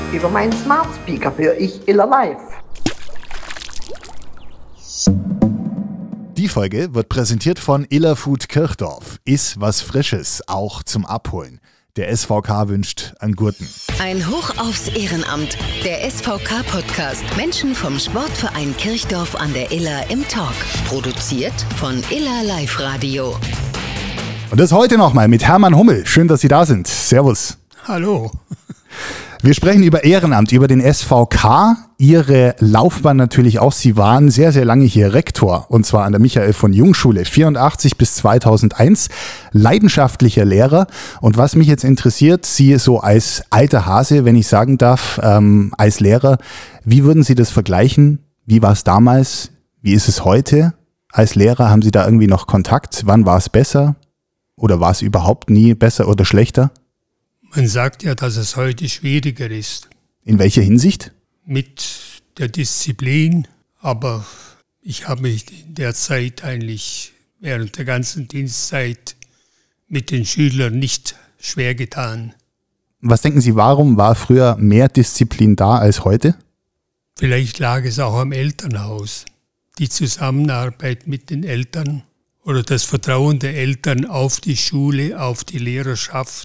Über meinen Smart Speaker höre ich Iller Live. Die Folge wird präsentiert von Iller Food Kirchdorf. Iss was Frisches, auch zum Abholen. Der SVK wünscht einen guten. Ein Hoch aufs Ehrenamt. Der SVK-Podcast. Menschen vom Sportverein Kirchdorf an der Iller im Talk. Produziert von Iller Live Radio. Und das heute nochmal mit Hermann Hummel. Schön, dass Sie da sind. Servus. Hallo. Wir sprechen über Ehrenamt, über den SVK. Ihre Laufbahn natürlich auch. Sie waren sehr, sehr lange hier Rektor, und zwar an der Michael von Jung Schule, 1984 bis 2001, leidenschaftlicher Lehrer. Und was mich jetzt interessiert, Sie so als alter Hase, wenn ich sagen darf, als Lehrer, wie würden Sie das vergleichen? Wie war es damals? Wie ist es heute? Als Lehrer, haben Sie da irgendwie noch Kontakt? Wann war es besser? Oder war es überhaupt nie besser oder schlechter? Man sagt ja, dass es heute schwieriger ist. In welcher Hinsicht? Mit der Disziplin, aber ich habe mich in der Zeit eigentlich während der ganzen Dienstzeit mit den Schülern nicht schwer getan. Was denken Sie, warum war früher mehr Disziplin da als heute? Vielleicht lag es auch am Elternhaus. Die Zusammenarbeit mit den Eltern oder das Vertrauen der Eltern auf die Schule, auf die Lehrerschaft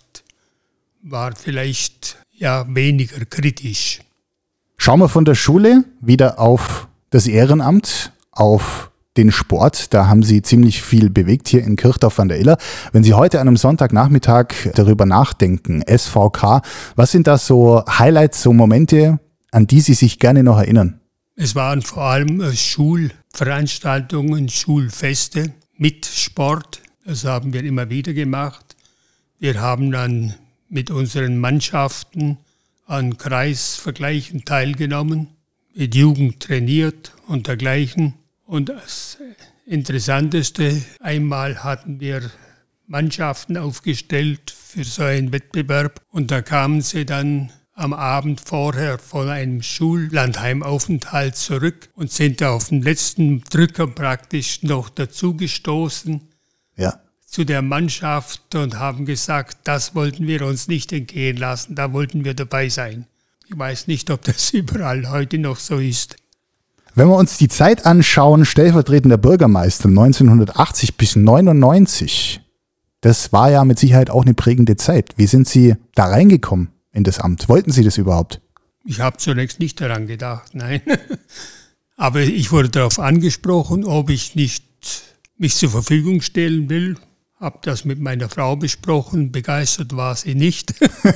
war vielleicht weniger kritisch. Schauen wir von der Schule wieder auf das Ehrenamt, auf den Sport. Da haben Sie ziemlich viel bewegt hier in Kirchdorf an der Iller. Wenn Sie heute an einem Sonntagnachmittag darüber nachdenken, SVK, was sind da so Highlights, so Momente, an die Sie sich gerne noch erinnern? Es waren vor allem Schulveranstaltungen, Schulfeste mit Sport. Das haben wir immer wieder gemacht. Wir haben dann mit unseren Mannschaften an Kreisvergleichen teilgenommen, mit Jugend trainiert und dergleichen. Und das Interessanteste, einmal hatten wir Mannschaften aufgestellt für so einen Wettbewerb und da kamen sie dann am Abend vorher von einem Schullandheimaufenthalt zurück und sind da auf den letzten Drücker praktisch noch dazugestoßen. Ja. Zu der Mannschaft und haben gesagt, das wollten wir uns nicht entgehen lassen, da wollten wir dabei sein. Ich weiß nicht, ob das überall heute noch so ist. Wenn wir uns die Zeit anschauen, stellvertretender Bürgermeister 1980 bis 1999, das war ja mit Sicherheit auch eine prägende Zeit. Wie sind Sie da reingekommen in das Amt? Wollten Sie das überhaupt? Ich habe zunächst nicht daran gedacht, nein. Aber ich wurde darauf angesprochen, ob ich nicht mich zur Verfügung stellen will. Habe das mit meiner Frau besprochen, begeistert war sie nicht.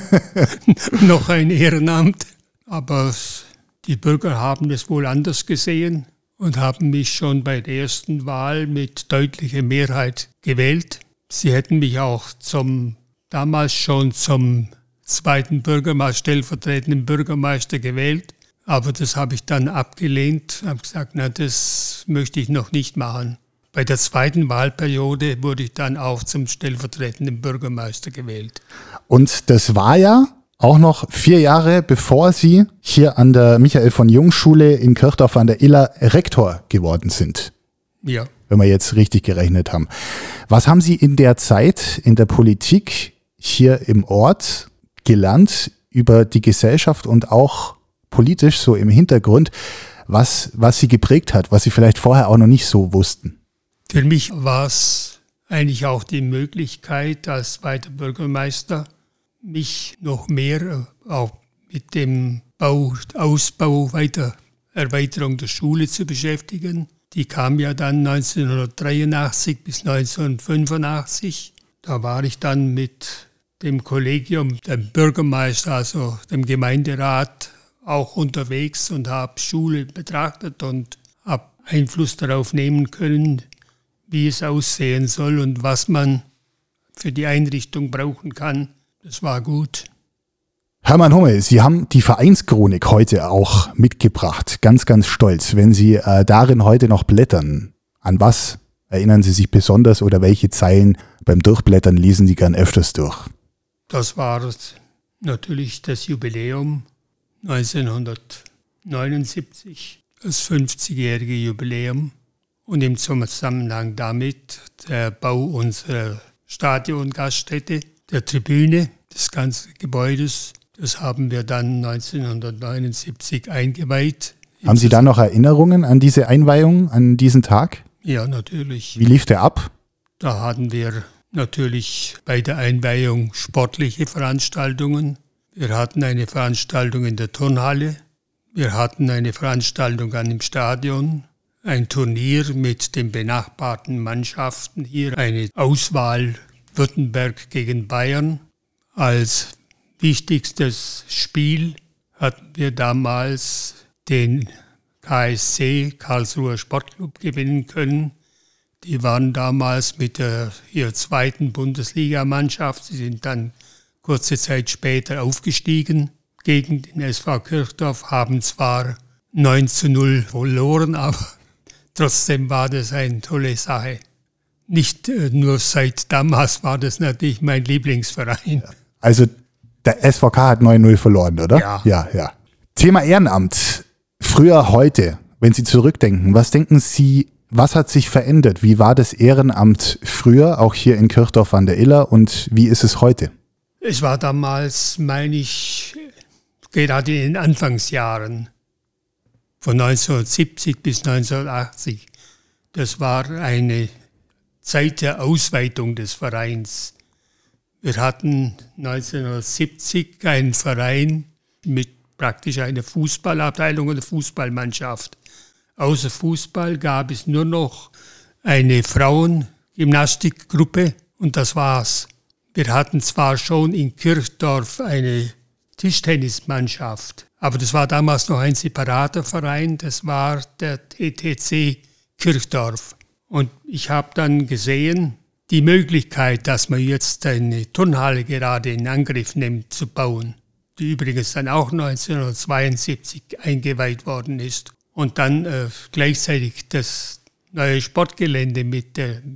Noch ein Ehrenamt. Aber die Bürger haben es wohl anders gesehen und haben mich schon bei der ersten Wahl mit deutlicher Mehrheit gewählt. Sie hätten mich auch damals schon zum zweiten stellvertretenden Bürgermeister gewählt. Aber das habe ich dann abgelehnt, habe gesagt, das möchte ich noch nicht machen. Bei der zweiten Wahlperiode wurde ich dann auch zum stellvertretenden Bürgermeister gewählt. Und das war ja auch noch 4 Jahre, bevor Sie hier an der Michael von Jung Schule in Kirchdorf an der Iller Rektor geworden sind. Ja. Wenn wir jetzt richtig gerechnet haben. Was haben Sie in der Zeit in der Politik hier im Ort gelernt über die Gesellschaft und auch politisch so im Hintergrund, was Sie geprägt hat, was Sie vielleicht vorher auch noch nicht so wussten? Für mich war es eigentlich auch die Möglichkeit, als zweiter Bürgermeister mich noch mehr auch mit dem Ausbau, Erweiterung der Schule zu beschäftigen. Die kam ja dann 1983 bis 1985. Da war ich dann mit dem Kollegium, dem Bürgermeister, also dem Gemeinderat, auch unterwegs und habe Schule betrachtet und habe Einfluss darauf nehmen können, wie es aussehen soll und was man für die Einrichtung brauchen kann. Das war gut. Hermann Hummel, Sie haben die Vereinschronik heute auch mitgebracht. Ganz, ganz stolz. Wenn Sie darin heute noch blättern, an was erinnern Sie sich besonders oder welche Zeilen beim Durchblättern lesen Sie gern öfters durch? Das war natürlich das Jubiläum 1979, das 50-jährige Jubiläum. Und im Zusammenhang damit der Bau unserer Stadiongaststätte, der Tribüne des ganzen Gebäudes, Das haben wir dann 1979 eingeweiht. Haben Sie da noch Erinnerungen an diese Einweihung, an diesen Tag? Ja, natürlich. Wie lief der ab? Da hatten wir natürlich bei der Einweihung sportliche Veranstaltungen. Wir hatten eine Veranstaltung in der Turnhalle. Wir hatten eine Veranstaltung an dem Stadion. Ein Turnier mit den benachbarten Mannschaften hier. Eine Auswahl Württemberg gegen Bayern. Als wichtigstes Spiel hatten wir damals den KSC, Karlsruher Sportclub, gewinnen können. Die waren damals mit ihrer zweiten Bundesligamannschaft. Sie sind dann kurze Zeit später aufgestiegen gegen den SV Kirchdorf, haben zwar 9:0 verloren, aber trotzdem war das eine tolle Sache. Nicht nur seit damals war das natürlich mein Lieblingsverein. Also der SVK hat 9:0 verloren, oder? Ja. Ja. Thema Ehrenamt. Früher, heute, wenn Sie zurückdenken, was denken Sie, was hat sich verändert? Wie war das Ehrenamt früher, auch hier in Kirchdorf an der Iller, und wie ist es heute? Es war damals, meine ich, gerade in den Anfangsjahren von 1970 bis 1980. Das war eine Zeit der Ausweitung des Vereins. Wir hatten 1970 einen Verein mit praktisch einer Fußballabteilung oder Fußballmannschaft. Außer Fußball gab es nur noch eine Frauengymnastikgruppe und das war's. Wir hatten zwar schon in Kirchdorf eine Tischtennismannschaft, aber das war damals noch ein separater Verein, das war der TTC Kirchdorf. Und ich habe dann gesehen, die Möglichkeit, dass man jetzt eine Turnhalle gerade in Angriff nimmt, zu bauen, die übrigens dann auch 1972 eingeweiht worden ist. Und dann gleichzeitig das neue Sportgelände mit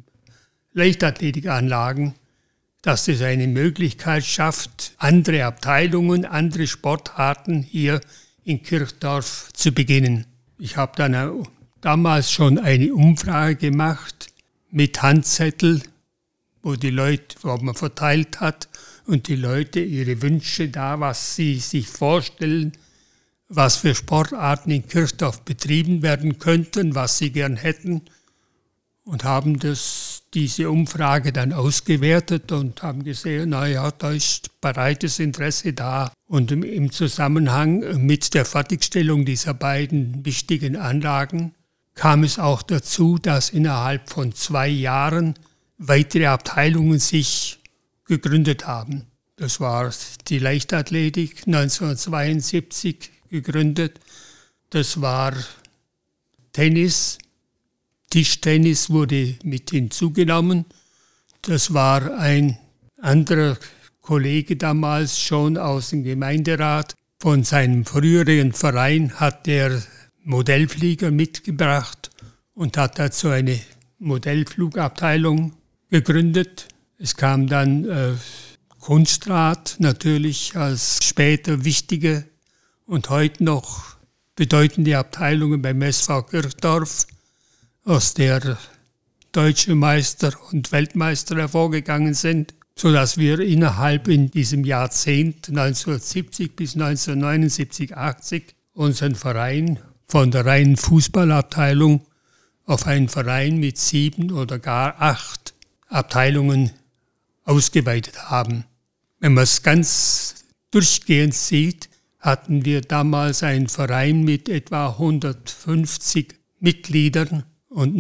Leichtathletikanlagen, dass es eine Möglichkeit schafft, andere Abteilungen, andere Sportarten hier in Kirchdorf zu beginnen. Ich habe dann damals schon eine Umfrage gemacht mit Handzettel, wo man verteilt hat und die Leute ihre Wünsche da, was sie sich vorstellen, was für Sportarten in Kirchdorf betrieben werden könnten, was sie gern hätten, und haben diese Umfrage dann ausgewertet und haben gesehen, naja, da ist breites Interesse da. Und im Zusammenhang mit der Fertigstellung dieser beiden wichtigen Anlagen kam es auch dazu, dass innerhalb von 2 Jahren weitere Abteilungen sich gegründet haben. Das war die Leichtathletik 1972 gegründet. Das war Tennis. Tischtennis wurde mit hinzugenommen. Das war ein anderer Kollege damals schon aus dem Gemeinderat. Von seinem früheren Verein hat der Modellflieger mitgebracht und hat dazu eine Modellflugabteilung gegründet. Es kam dann Kunstrat natürlich als später wichtige und heute noch bedeutende Abteilungen beim SV Kirchdorf, aus der Deutsche Meister und Weltmeister hervorgegangen sind, sodass wir innerhalb in diesem Jahrzehnt 1970 bis 1979, 80 unseren Verein von der reinen Fußballabteilung auf einen Verein mit 7 oder gar 8 Abteilungen ausgeweitet haben. Wenn man es ganz durchgehend sieht, hatten wir damals einen Verein mit etwa 150 Mitgliedern und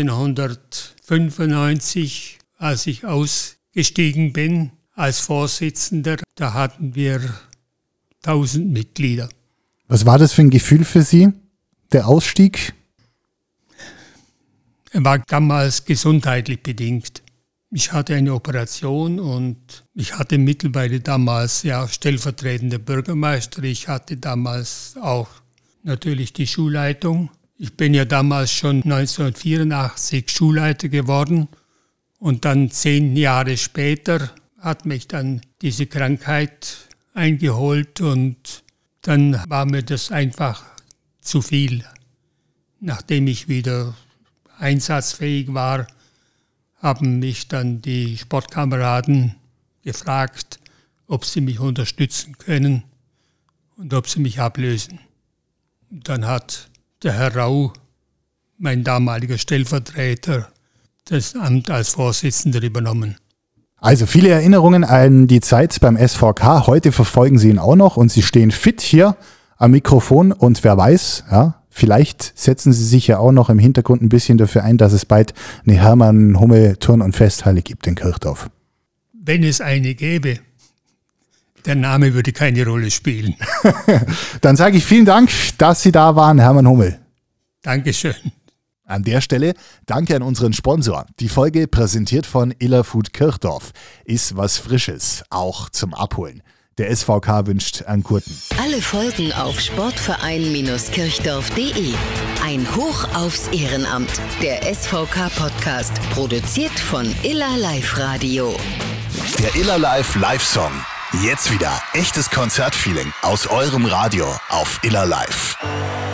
1995, als ich ausgestiegen bin als Vorsitzender, da hatten wir 1000 Mitglieder. Was war das für ein Gefühl für Sie, der Ausstieg? Er war damals gesundheitlich bedingt. Ich hatte eine Operation und ich hatte mittlerweile damals stellvertretender Bürgermeister. Ich hatte damals auch natürlich die Schulleitung. Ich bin ja damals schon 1984 Schulleiter geworden und dann 10 Jahre später hat mich dann diese Krankheit eingeholt und dann war mir das einfach zu viel. Nachdem ich wieder einsatzfähig war, haben mich dann die Sportkameraden gefragt, ob sie mich unterstützen können. und ob sie mich ablösen. Und dann hat der Herr Rau, mein damaliger Stellvertreter, das Amt als Vorsitzender übernommen. Also viele Erinnerungen an die Zeit beim SVK. Heute verfolgen Sie ihn auch noch und Sie stehen fit hier am Mikrofon und wer weiß, ja, vielleicht setzen Sie sich ja auch noch im Hintergrund ein bisschen dafür ein, dass es bald eine Hermann-Hummel-Turn- und Festhalle gibt in Kirchdorf. Wenn es eine gäbe, der Name würde keine Rolle spielen. Dann sage ich vielen Dank, dass Sie da waren, Hermann Hummel. Dankeschön. An der Stelle danke an unseren Sponsor. Die Folge präsentiert von Iller Food Kirchdorf. Ist was Frisches, auch zum Abholen. Der SVK wünscht einen guten. Alle Folgen auf sportverein-kirchdorf.de. Ein Hoch aufs Ehrenamt. Der SVK-Podcast, produziert von Iller Live Radio. Der Iller Live Live-Song. Jetzt wieder echtes Konzertfeeling aus eurem Radio auf Iller Live.